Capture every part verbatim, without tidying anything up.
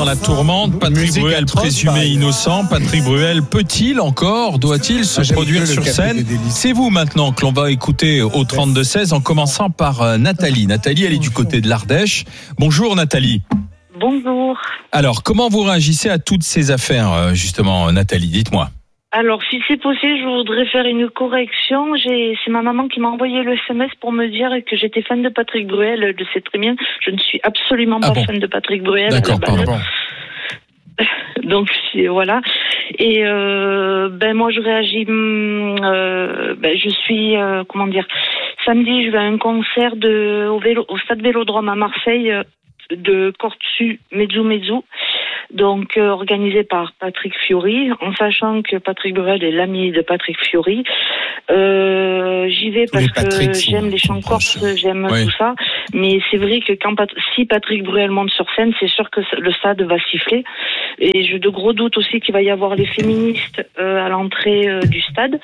dans la tourmente. Patrick Musique Bruel, atroce, présumé bah, innocent. Patrick Bruel, peut-il encore, doit-il se Ah, produire le sur Café scène? des Délices. C'est vous maintenant que l'on va écouter au trente-deux seize en commençant par euh, Nathalie. Nathalie, elle est du côté de l'Ardèche. Bonjour Nathalie. Bonjour. Alors, comment vous réagissez à toutes ces affaires, euh, justement, Nathalie? Dites-moi. Alors, si c'est possible, je voudrais faire une correction. J'ai, c'est ma maman qui m'a envoyé le S M S pour me dire que j'étais fan de Patrick Bruel. Elle le sait très bien. Je ne suis absolument Ah pas bon. fan de Patrick Bruel. D'accord, à la base. pardon. Donc c'est- voilà. Et euh, ben moi je réagis. Euh, ben je suis euh, comment dire. Samedi, je vais à un concert de au vélo au stade Vélodrome à Marseille euh, de Cortu Mezzu Mezzu. Donc euh, organisé par Patrick Fiori, en sachant que Patrick Bruel est l'ami de Patrick Fiori. Euh, j'y vais parce que j'aime les chants corses, j'aime Oui. tout ça. Mais c'est vrai que quand Pat- si Patrick Bruel monte sur scène, c'est sûr que le stade va siffler. Et j'ai de gros doutes aussi qu'il va y avoir les féministes euh, à l'entrée euh, du stade.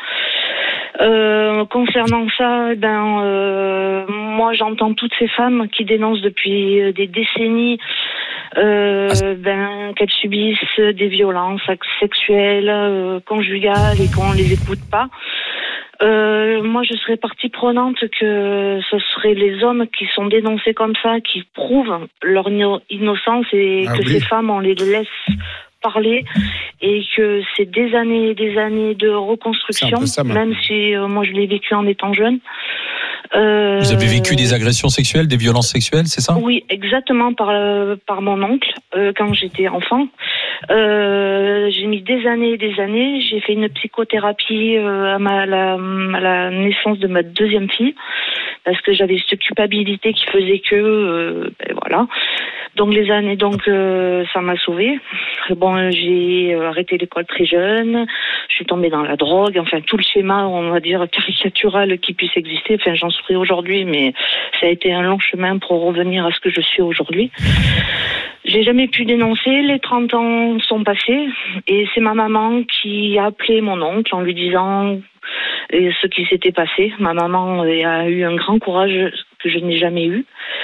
Euh, concernant ça, ben euh, moi j'entends toutes ces femmes qui dénoncent depuis euh, des décennies euh, ben qu'elles subissent des violences sexuelles, euh, conjugales et qu'on les écoute pas. Euh, moi, je serais partie prenante que ce seraient les hommes qui sont dénoncés comme ça, qui prouvent leur inno- innocence et Ah que oui. ces femmes, on les laisse parler et que c'est des années et des années de C'est un reconstruction, peu ça, maintenant. même si euh, moi je l'ai vécu en étant jeune. Euh, Vous avez vécu des agressions sexuelles, des violences sexuelles, c'est ça? Oui, exactement, par, euh, par mon oncle, euh, quand j'étais enfant. Euh, j'ai mis des années et des années. J'ai fait une psychothérapie euh, à, ma, à, la, à la naissance de ma deuxième fille, parce que j'avais cette culpabilité qui faisait que... Euh, ben voilà. Donc les années, donc euh, ça m'a sauvée. Bon, j'ai arrêté l'école très jeune, je suis tombée dans la drogue, enfin tout le schéma, on va dire, caricatural qui puisse exister. Enfin, j'en souffrais aujourd'hui, mais ça a été un long chemin pour revenir à ce que je suis aujourd'hui. J'ai jamais pu dénoncer, les trente ans sont passés, et c'est ma maman qui a appelé mon oncle en lui disant et ce qui s'était passé. Ma maman a eu un grand courage que je n'ai jamais eu.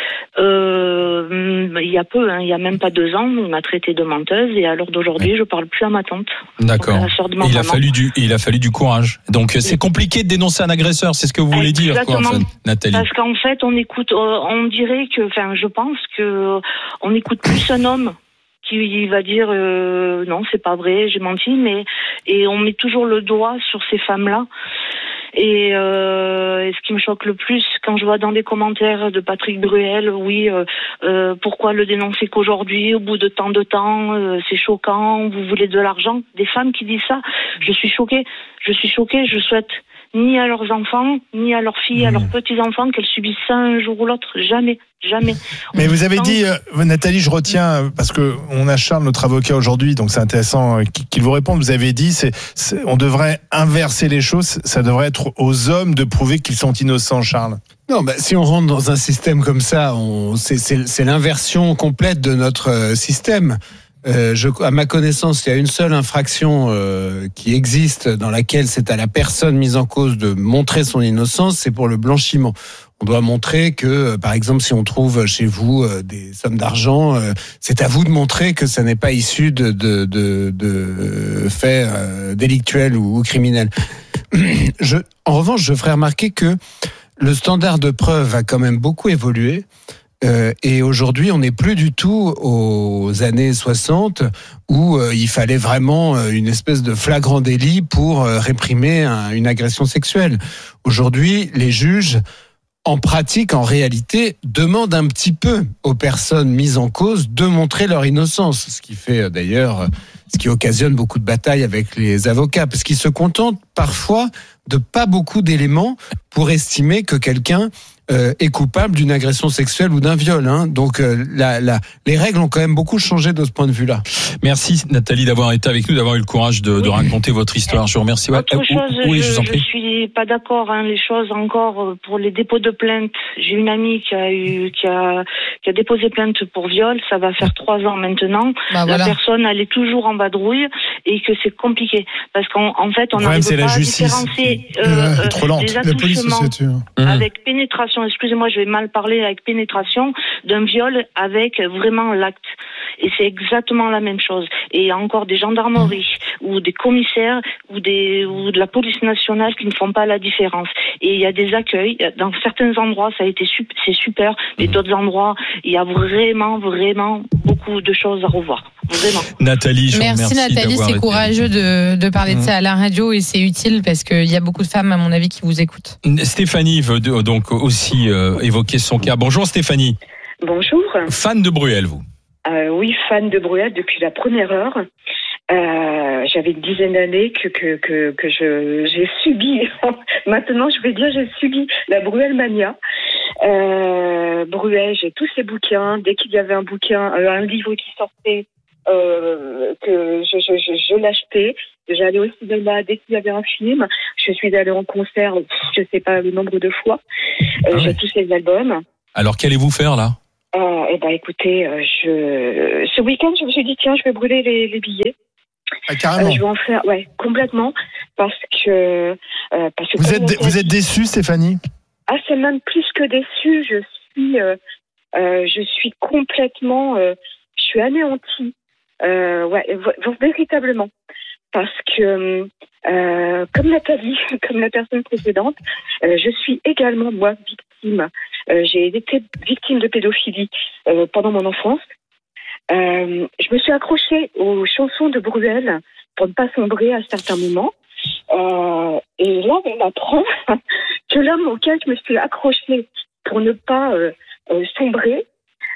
Euh, il y a peu, hein, il y a même pas deux ans, il m'a traité de menteuse et à l'heure d'aujourd'hui, Ouais. je parle plus à ma tante. D'accord. La sœur de ma Il a maman. fallu du, il a fallu du courage. Donc c'est compliqué de dénoncer un agresseur, c'est ce que vous voulez dire, quoi, en fait, Exactement. Nathalie. Parce qu'en fait, on écoute, euh, on dirait que, enfin, je pense que on écoute plus un homme qui va dire euh, non, c'est pas vrai, j'ai menti, mais et on met toujours le doigt sur ces femmes-là. Et, euh, et ce qui me choque le plus, quand je vois dans des commentaires de Patrick Bruel, oui, euh, euh, pourquoi le dénoncer qu'aujourd'hui, au bout de tant de temps, euh, c'est choquant, vous voulez de l'argent. Des femmes qui disent ça, je suis choquée, je suis choquée, je souhaite ni à leurs enfants, ni à leurs filles, à leurs petits-enfants qu'elles subissent ça un jour ou l'autre, jamais, jamais. Mais On vous avez sent- dit, euh, Nathalie, je retiens, euh, parce que on a Charles, notre avocat aujourd'hui, donc c'est intéressant euh, qu'il qu'il vous réponde. Vous avez dit, c'est, c'est, on devrait inverser les choses, ça devrait être aux hommes de prouver qu'ils sont innocents, Charles. Non, bah, si on rentre dans un système comme ça, on, c'est, c'est, c'est l'inversion complète de notre euh, système. Euh, je, à ma connaissance, il y a une seule infraction euh, qui existe dans laquelle c'est à la personne mise en cause de montrer son innocence, c'est pour le blanchiment. On doit montrer que, euh, par exemple, si on trouve chez vous euh, des sommes d'argent, euh, c'est à vous de montrer que ça n'est pas issu de, de, de, de faits euh, délictuels ou, ou criminels. Je, en revanche, je ferai remarquer que le standard de preuve a quand même beaucoup évolué. Euh, et aujourd'hui, on n'est plus du tout aux années soixante où euh, il fallait vraiment euh, une espèce de flagrant délit pour euh, réprimer un, une agression sexuelle. Aujourd'hui, les juges, en pratique, en réalité, demandent un petit peu aux personnes mises en cause de montrer leur innocence, ce qui fait euh, d'ailleurs, euh, ce qui occasionne beaucoup de batailles avec les avocats, parce qu'ils se contentent parfois de pas beaucoup d'éléments pour estimer que quelqu'un euh, est coupable d'une agression sexuelle ou d'un viol. Hein. Donc euh, la, la, les règles ont quand même beaucoup changé de ce point de vue-là. Merci Nathalie d'avoir été avec nous, d'avoir eu le courage de, de raconter votre histoire. Je vous remercie. Autre Ouais, chose, oui, je, je vous en je prie. suis pas d'accord. Hein, les choses encore euh, pour les dépôts de plainte. J'ai une amie qui a eu, qui a, qui a déposé plainte pour viol. Ça va faire trois ans maintenant. Bah, La voilà. personne, elle est toujours en vadrouille et que c'est compliqué parce qu'en en fait, on n'arrive pas à différencier euh, ouais, trop lente. des attouchements avec pénétration. Excusez-moi, je vais mal parler avec pénétration d'un viol avec vraiment l'acte. Et c'est exactement la même chose. Et il y a encore des gendarmeries ou des commissaires ou des ou de la police nationale qui ne font pas la différence. Et il y a des accueils dans certains endroits, ça a été super, c'est super, mais d'autres endroits, il y a vraiment vraiment beaucoup de choses à revoir. Vraiment. Nathalie, je merci, merci Nathalie, c'est été... courageux de, de parler de ça à la radio et c'est utile parce qu'il y a beaucoup de femmes, à mon avis, qui vous écoutent. Stéphanie veut donc aussi euh, évoquer son cas. Bonjour Stéphanie. Bonjour. Fan de Bruel, vous? Euh, oui, fan de Bruel depuis la première heure. Euh, j'avais une dizaine d'années que que que, que je j'ai subi. Maintenant, je vais dire j'ai subi la Bruel mania. Euh, Bruel, j'ai tous ses bouquins. Dès qu'il y avait un bouquin, euh, un livre qui sortait, euh, que je je je, je l'achetais. J'allais au cinéma dès qu'il y avait un film. Je suis allée en concert, je sais pas le nombre de fois. Euh, ah ouais. J'ai tous ses albums. Alors qu'allez-vous faire là? Euh, eh ben, écoutez, euh, je, ce week-end, je me suis dit, tiens, je vais brûler les, les billets. Ah, carrément. Euh, je vais en faire, ouais, complètement, parce que, euh, parce que. Vous êtes, dé- vous êtes déçue, Stéphanie? Ah, c'est même plus que déçue. Je suis, euh, euh, je suis complètement, euh, je suis anéantie. Euh, ouais, v- véritablement. Parce que, euh, comme Nathalie, comme la personne précédente, euh, je suis également, moi, victime. Euh, j'ai été victime de pédophilie euh, pendant mon enfance. Euh, je me suis accrochée aux chansons de Bruel pour ne pas sombrer à certains moments. Euh, et là, on apprend que l'homme auquel je me suis accrochée pour ne pas euh, euh, sombrer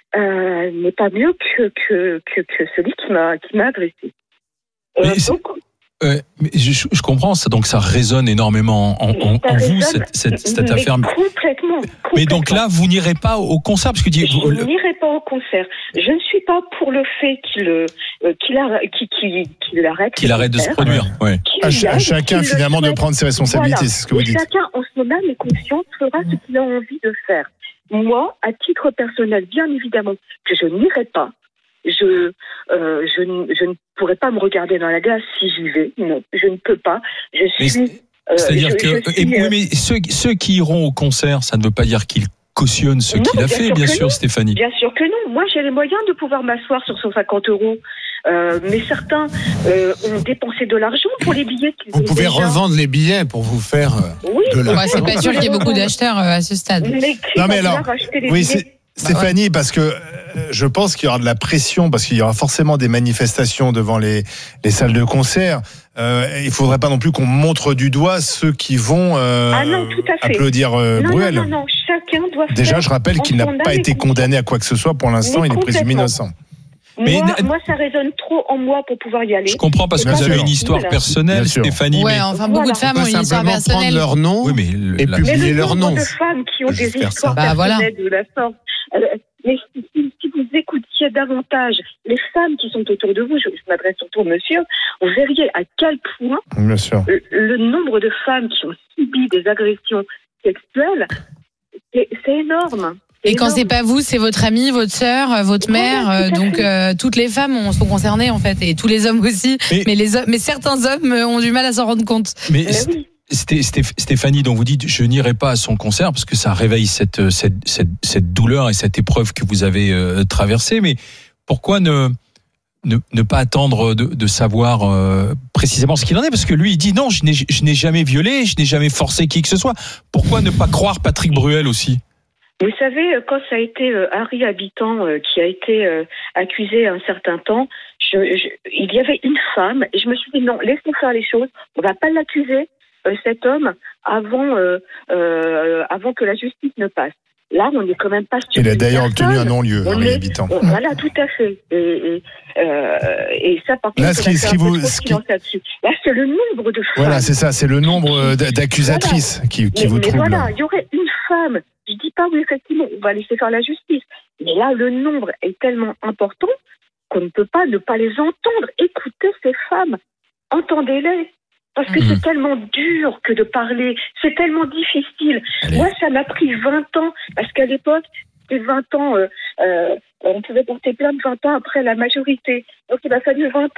euh, n'est pas mieux que, que, que, que celui qui m'a, qui m'a agressée. Euh, donc, Euh, mais je, je comprends ça, donc ça résonne énormément en, en, en vous cette, cette, cette affaire. Complètement, complètement. Mais donc là, vous n'irez pas au concert parce que je vous, n'irai pas au concert. Je ne suis pas pour le fait qu'il euh, qu'il, a, qu'il, qu'il, qu'il arrête. Qu'il arrête de se produire. Ouais. À, à chacun finalement de prendre ses responsabilités, voilà. C'est ce que vous et dites. Chacun en son âme et conscience fera ce qu'il a envie de faire. Moi, à titre personnel, bien évidemment, que je n'irai pas. Je, euh, je, je ne pourrais pas me regarder dans la glace si j'y vais. Non, je ne peux pas. Je suis. Euh, C'est-à-dire je, que. je suis, et, oui, mais ceux, ceux qui iront au concert, ça ne veut pas dire qu'ils cautionnent ce non, qu'il a fait, sûr bien sûr, non. Stéphanie. Bien sûr que non. Moi, j'ai les moyens de pouvoir m'asseoir sur cent cinquante euros. Euh, mais certains euh, ont dépensé de l'argent pour les billets. Vous pouvez déjà. revendre les billets pour vous faire oui, de l'argent. Ouais, c'est pas sûr qu'il y ait beaucoup d'acheteurs à ce stade. Mais non, mais alors, oui, c'est... Stéphanie, bah ouais. parce que euh, je pense qu'il y aura de la pression, parce qu'il y aura forcément des manifestations devant les, les salles de concert. Euh, il ne faudrait pas non plus qu'on montre du doigt ceux qui vont euh, ah non, tout à fait. applaudir euh, non, Bruel. Non, non, non, chacun doit Déjà, faire je rappelle qu'il n'a pas été condamné à quoi que ce soit. Pour l'instant, il est présumé innocent. Mais moi, moi, ça résonne trop en moi pour pouvoir y aller. Je comprends parce que vous avez une histoire personnelle, Stéphanie. Ouais, enfin, beaucoup de femmes ont une histoire personnelle. Prendre leur nom oui, mais et publier leur nom. Il y a de femmes qui ont des histoires bah, personnelles voilà. de la sorte. Mais si, si vous écoutiez davantage les femmes qui sont autour de vous, je, je m'adresse surtout au monsieur, vous verriez à quel point Bien sûr. Le, le nombre de femmes qui ont subi des agressions sexuelles, c'est, c'est énorme. Et quand c'est pas vous, c'est votre amie, votre sœur, votre mère, voilà, euh, donc euh, toutes les femmes sont concernées en fait, et tous les hommes aussi. Mais, mais les hommes, mais certains hommes ont du mal à s'en rendre compte. Mais, mais oui. Stéphanie, dont vous dites, je n'irai pas à son concert parce que ça réveille cette cette cette, cette douleur et cette épreuve que vous avez euh, traversée. Mais pourquoi ne ne, ne pas attendre de, de savoir euh, précisément ce qu'il en est? Parce que lui, il dit non, je n'ai je n'ai jamais violé, je n'ai jamais forcé qui que ce soit. Pourquoi ne pas croire Patrick Bruel aussi? Vous savez, quand ça a été euh, Harry Habitant euh, qui a été euh, accusé un certain temps, je, je, il y avait une femme et je me suis dit non, laissons faire les choses, on va pas l'accuser, euh, cet homme, avant, euh, euh, avant que la justice ne passe. Là, on n'est quand même pas sur. Il a d'ailleurs obtenu un non-lieu, Harry Habitant. On, voilà, tout à fait. Et, et, euh, et ça, par contre, là, ce qui, ce qui vous, ce qui... là, c'est le nombre de femmes. Voilà, c'est ça, c'est le nombre d'accusatrices voilà. qui, qui mais, vous mais trouble. Voilà, il y aurait une femme. Je dis pas oui, effectivement, on va laisser faire la justice. Mais là, le nombre est tellement important qu'on ne peut pas ne pas les entendre. Écoutez ces femmes, entendez-les. Parce que mmh. c'est tellement dur que de parler, c'est tellement difficile. Allez. Moi, ça m'a pris vingt ans, parce qu'à l'époque, c'était vingt ans, euh, euh, on pouvait porter plainte vingt ans après la majorité. Donc il m'a fallu vingt ans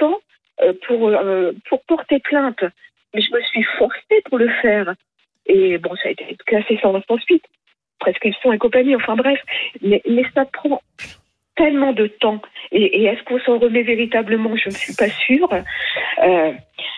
euh, pour, euh, pour porter plainte. Mais je me suis forcée pour le faire. Et bon, ça a été classé sans suite, prescription et compagnie, enfin bref. Mais, mais ça prend tellement de temps. Et, et est-ce qu'on s'en remet véritablement? Je ne suis pas sûre. Euh,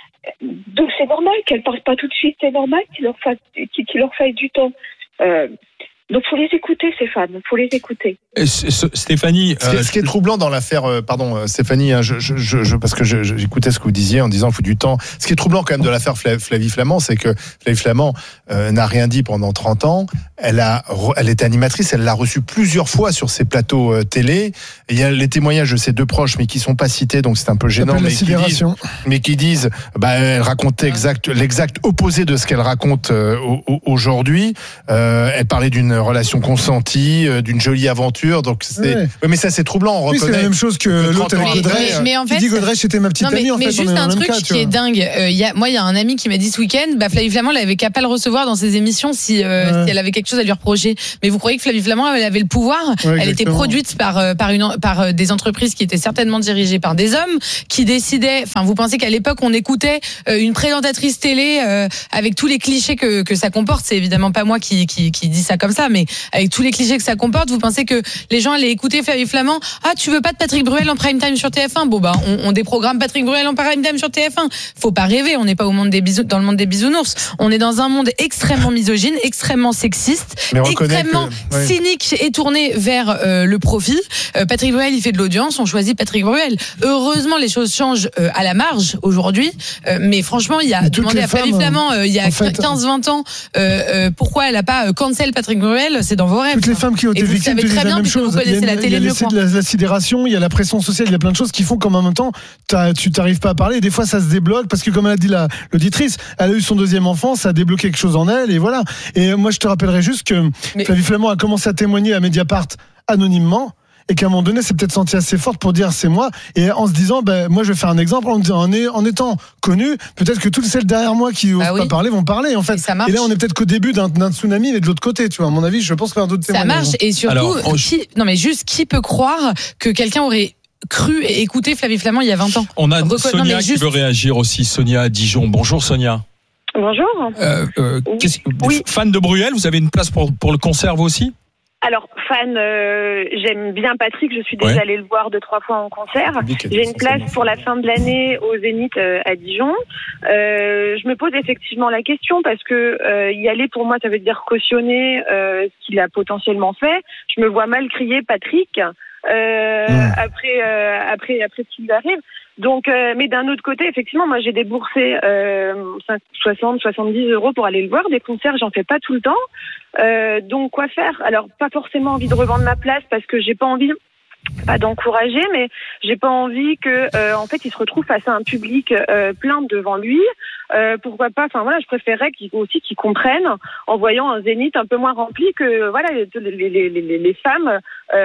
donc c'est normal qu'elles ne partent pas tout de suite. C'est normal qu'il leur faille, qu'il leur faille du temps. Euh, Donc, faut les écouter, ces femmes. Faut les écouter. Et c- c- Stéphanie, Ce qui, est, euh, ce qui est troublant dans l'affaire, euh, pardon, euh, Stéphanie, hein, je, je, je, parce que je, je, j'écoutais ce que vous disiez en disant qu'il faut du temps. Ce qui est troublant quand même de l'affaire Fla- Flavie Flament, c'est que Flavie Flament euh, n'a rien dit pendant trente ans. Elle a, re- elle était animatrice, elle l'a reçue plusieurs fois sur ses plateaux euh, télé. Et il y a les témoignages de ses deux proches, mais qui sont pas cités, donc c'est un peu gênant. Mais qui, disent, mais qui disent, bah, elle racontait exact, l'exact opposé de ce qu'elle raconte euh, au, aujourd'hui. Euh, elle parlait d'une relation consentie, euh, d'une jolie aventure. Donc c'est, Ouais. ouais, mais ça c'est troublant. On Oui, c'est reconnaît. la même chose que que l'autre trente ans avec Mais- Godrej. mais- mais en Qui fait- dit Godrej, c'était ma petite Non, mais, amie. En mais fait, juste on est dans un le même truc cas, tu qui est vois. dingue. Euh, y a, moi, il y a un ami qui m'a dit ce week-end, bah, Flavie Flamand, elle avait qu'à pas le recevoir dans ses émissions si, euh, Ouais. si elle avait quelque chose à lui reprocher. Mais vous croyez que Flavie Flamand, elle avait le pouvoir? Ouais, Elle était exactement. produite par euh, par une par euh, des entreprises qui étaient certainement dirigées par des hommes qui décidaient. Enfin, vous pensez qu'à l'époque, on écoutait euh, une présentatrice télé euh, avec tous les clichés que que ça comporte. C'est évidemment pas moi qui qui qui dit ça comme ça, mais avec tous les clichés que ça comporte, vous pensez que les gens allaient écouter Flavie Flamand? Ah, tu veux pas de Patrick Bruel en prime time sur T F un? Bon bah, on, on déprogramme Patrick Bruel en prime time sur T F un. Faut pas rêver. On n'est pas au monde des bisous, dans le monde des bisounours. On est dans un monde extrêmement misogyne, extrêmement sexiste, Mais reconnaît extrêmement que- ouais. cynique et tourné vers euh, le profit. Euh, Patrick Bruel, il fait de l'audience. On choisit Patrick Bruel. Heureusement, les choses changent euh, à la marge aujourd'hui. Euh, mais franchement, il y a Mais toutes demandé les à Flavie femmes, Flamand euh, il y a en fait, quinze vingt ans euh, euh, pourquoi elle a pas euh, cancel Patrick Bruel. C'est dans vos rêves. Toutes les femmes qui ont Et été vous victimes savez te disent très la bien, même puisque vous chose. Il y a, connaissez la une- télé il y a mieux les- que moi. la, la sidération, il y a la pression sociale, il y a plein de choses qui font qu'en même temps, t'as- tu t'arrives pas à parler. Et des fois, ça se débloque parce que, comme a dit la, l'auditrice, elle a eu son deuxième enfant, ça a débloqué quelque chose en elle, et voilà. Et moi, je te rappellerai juste que Mais- Flavie Flamand a commencé à témoigner à Mediapart anonymement. Et qu'à un moment donné, c'est peut-être senti assez forte pour dire c'est moi, et en se disant, ben moi je vais faire un exemple, en, disant, en, est- en étant connu, peut-être que toutes celles derrière moi qui Bah osent oui. pas parler vont parler en fait. Et ça marche. Et là, on est peut-être qu'au début d'un, d'un tsunami, mais de l'autre côté, tu vois. À mon avis, je pense qu'il y aura d'autres Ça témoignages. marche. Et surtout, Alors, on- qui, non mais juste qui peut croire que quelqu'un aurait cru et écouté Flavie Flamand il y a vingt ans? on a Reco- non, Sonia mais qui juste- veut réagir aussi. Sonia à Dijon. Bonjour Sonia. Bonjour. Euh, euh, Oui. qu'est-ce- Oui. Fan de Bruel, vous avez une place pour, pour le concert vous aussi? Alors, fan, euh, j'aime bien Patrick. Je suis déjà Ouais. allée le voir deux, trois fois en concert. J'ai une place pour la fin de l'année au Zénith euh, à Dijon. Euh, je me pose effectivement la question parce que euh, y aller pour moi, ça veut dire cautionner euh, ce qu'il a potentiellement fait. Je me vois mal crier Patrick euh, Mmh. après, euh, après, après ce qui lui arrive. Donc, euh, mais d'un autre côté, effectivement, moi j'ai déboursé euh, soixante, soixante-dix euros pour aller le voir. Des concerts, j'en fais pas tout le temps. Euh, donc quoi faire? Alors pas forcément envie de revendre ma place parce que j'ai pas envie, pas d'encourager, mais j'ai pas envie que euh, en fait il se retrouve face à un public euh, plein devant lui. Euh, pourquoi pas? Enfin voilà, je préférerais qu'ils, aussi qu'ils comprennent en voyant un Zénith un peu moins rempli que voilà les, les, les, les, les femmes.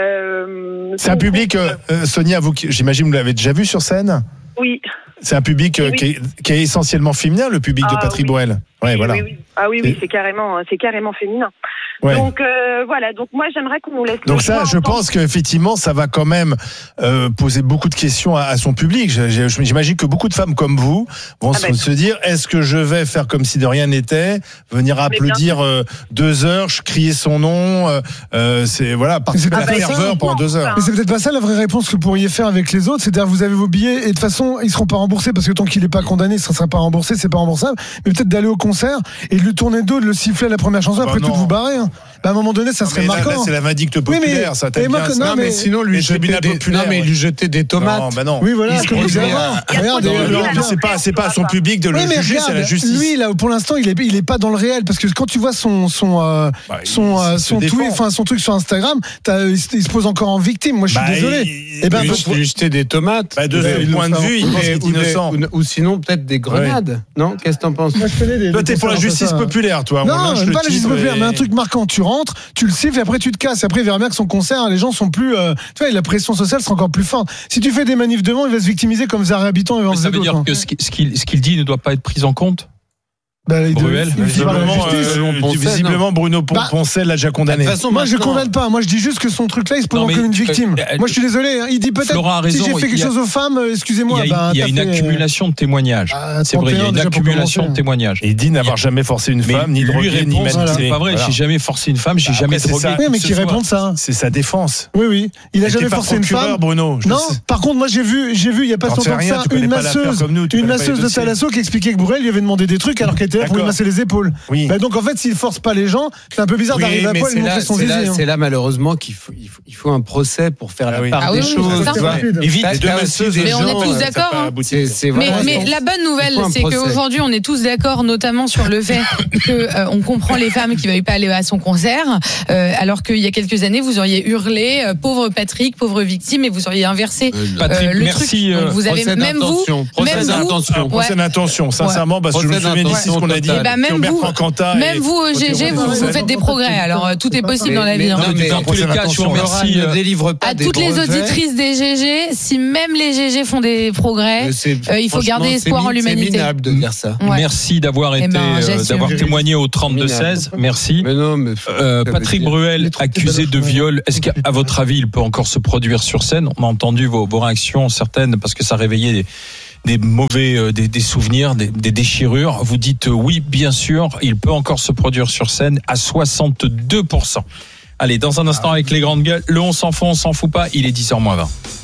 Euh, C'est un public, euh, euh, Sonia, vous, qui- j'imagine vous l'avez déjà vu sur scène. Oui. C'est un public euh, Oui. qui, est, qui est essentiellement féminin, le public de Ah, Patrick oui. Bruel. Ouais, Oui, voilà. oui, oui. Ah oui, oui, Et- c'est carrément, c'est carrément féminin. Ouais. Donc euh, voilà, donc moi j'aimerais qu'on nous laisse. le Donc ça, choix je en tant- pense qu'effectivement, ça va quand même euh, poser beaucoup de questions à, à son public. Je- je- J'imagine que beaucoup de femmes comme vous vont Ah se, ben. se dire, est-ce que je vais faire comme si de rien n'était, venir bien applaudir euh, deux heures, je crier son nom, euh, euh, c'est voilà, participer à la Ah ben, ça, ferveur pendant deux heures. Mais c'est peut-être pas ça la vraie réponse que vous pourriez faire avec les autres, c'est-à-dire vous avez vos billets et de toute façon ils seront pas remboursés parce que tant qu'il est pas condamné, ça sera pas remboursé, c'est pas remboursable. Mais peut-être d'aller au concert et de lui tourner le dos, de le siffler à la première chanson, Ah bah après tout non. vous barrer. Hein. Bah, à un moment donné, ça serait Mais là, marquant. là, c'est la vindicte Oui, mais- populaire, ça. t'aimes et moi, bien, que- ça. non, Non, mais- mais sinon, lui les jeter tribunaux des, populaires, non, mais ouais. lui jeter des tomates. Non, bah non. Oui, voilà, Il se comme vous produit disiez à- avant. Il y a Regarde, trop de et- bruit, Non, là, mais c'est pas, c'est pas à son Oui, public de le Oui, mais juger, c'est regarde, la justice. lui là, pour l'instant, il est, il est pas dans le réel parce que quand tu vois son son euh, Bah, il- son il euh, se son défend. tweet, enfin son truc sur Instagram, t'as- il, se- il se pose encore en victime. Moi, je suis Bah, désolé. il- Eh ben, lui, donc, lui jeter des tomates. Bah, de Ou son des- point de vue, il pense qu'il est ou des- innocent. ou- Ou sinon, peut-être des grenades. Non? Qu'est-ce que t'en penses? moi, je connais des- Toi, des t'es pour la concerts justice comme ça. populaire, toi. On Non, lynche même le pas la justice titre populaire, et- mais un truc marquant. Tu rentres, tu le siffles et après tu te casses. Et après, il verra bien que son concert, les gens sont plus. euh, tu vois, la pression sociale sera encore plus forte. Si tu fais des manifs devant, il va se victimiser comme Zara Habitant et Mais en ça faisait veut d'autres. dire hein. que ce qui- ce qu'il ce qu'il dit ne doit pas être pris en compte? Bah, il Bruel, il dit par la Visiblement, justice. euh, Poncet, visiblement, Bruno Pon- Bah, Poncet l'a déjà condamné. De toute façon, Moi, je maintenant- condamne pas. Moi, je dis juste que son truc-là, il se Non, présente mais, comme une victime. euh, Moi, je suis désolé. hein. Il dit peut-être Florent a si raison, j'ai fait il quelque y a- chose aux femmes, euh, Il excusez-moi. y a, bah, il y a t'as une fait, euh, accumulation de témoignages. ah, C'est vrai, il y a trente et un une déjà pour accumulation de commencer. témoignages. Et il dit n'avoir jamais forcé une Mais femme, ni lui drogué, ni répond, manipulé. c'est pas vrai, Voilà. j'ai jamais forcé une femme, j'ai Bah, jamais après, c'est drogué. ça. Oui, mais que qui ce répond soit. ça. C'est sa défense. Oui, oui. Il a Mais jamais t'es pas forcé une procureur, femme. Bruno. Je Non, sais. par contre, moi j'ai vu, j'ai vu il y a pas T'en si sais longtemps que rien, ça tu connais une pas l'affaire masseuse, comme nous, tu une connais pas les masseuse de dossiers. Thalasso qui expliquait que Bruel lui avait demandé des trucs alors qu'elle était là pour lui D'accord. masser les épaules. Oui. Bah donc en fait, s'il force pas les gens, c'est un peu bizarre Oui, d'arriver à mais poil et c'est de là, montrer son c'est zizi. là, hein. c'est là malheureusement qu'il faut, il faut, il faut un procès pour faire Ah la oui. part Ah des oui, oui, choses. c'est ça. tu vois. Rapide. Et vite, T'as- les deux t'as masseuses, aussi des Mais on est gens, tous euh, d'accord, ça a pas hein. abouti. C'est, c'est Mais, voilà. mais la bonne nouvelle, Il faut un c'est procès. qu'aujourd'hui, on est tous d'accord, notamment sur le fait que euh, on comprend les femmes qui ne veulent pas aller à son concert, euh, alors qu'il y a quelques années, vous auriez hurlé euh, pauvre Patrick, pauvre victime, et vous auriez inversé Euh, non. Patrick, euh, le merci. truc. euh, Donc vous avez Procès même vous, d'intention. Procès même vous, d'intention. Un procès Ouais. d'intention, sincèrement, parce que je me Procès souviens d'ici ce d'intention qu'on a dit. totale. Eh ben, même sur vous- Bertrand Cantat même et- vous, au G G, vous, vous faites des progrès. Alors euh, tout est possible dans la vie. Mais- hein. non, mais dans tous les cas, je vous remercie. Laura euh, ne délivre pas À des toutes les brevets. auditrices des G G, si même les G G font des progrès, Euh, c'est- euh, il faut franchement, garder c'est espoir en mi- l'humanité. C'est minable de dire ça. Ouais. Merci d'avoir Eh été, ben, euh, j'assume. d'avoir témoigné au trente-deux seize. Merci. Mais non, mais Euh, ça veut Patrick dire- Bruel, Les trucs accusé de de baloche, viol, est-ce qu'à à votre avis, il peut encore se produire sur scène? On a entendu vos, vos réactions, certaines, parce que ça réveillait des, des mauvais, euh, des, des souvenirs, des, des déchirures. Vous dites euh, oui, bien sûr, il peut encore se produire sur scène à soixante-deux pour cent. Allez, dans un instant avec les grandes gueules, le on s'en fout, on s'en fout pas, il est dix heures moins vingt.